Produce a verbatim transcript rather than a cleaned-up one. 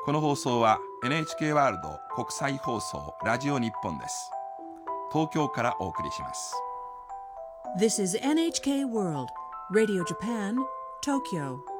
この放送は エヌエイチケー ワールド国際放送ラジオ日本です。東京からお送りします。 This is エヌエイチケー World Radio Japan, Tokyo.